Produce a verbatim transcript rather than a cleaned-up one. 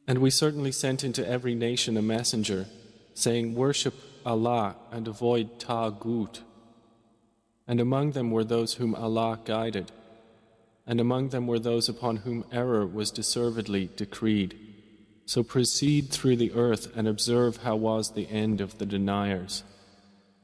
And we certainly sent into every nation a messenger, saying, Worship Allah and avoid Taghut. And among them were those whom Allah guided, and among them were those upon whom error was deservedly decreed. So proceed through the earth and observe how was the end of the deniers.